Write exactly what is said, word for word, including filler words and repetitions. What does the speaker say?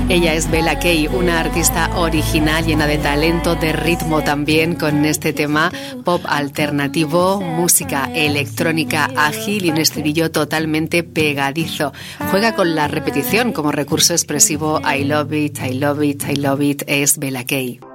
Ella es Bella Kay, una artista original, llena de talento, de ritmo también, con este tema pop alternativo, música electrónica ágil y un estribillo totalmente pegadizo. Juega con la repetición como recurso expresivo. I love it, I love it, I love it, es Bella Kay.